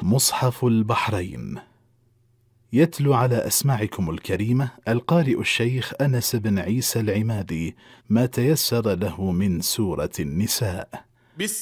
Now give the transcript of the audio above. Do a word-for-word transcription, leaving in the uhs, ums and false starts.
مصحف البحرين. يتلو على أسماعكم الكريمة القارئ الشيخ أنس بن عيسى العمادي ما تيسر له من سورة النساء.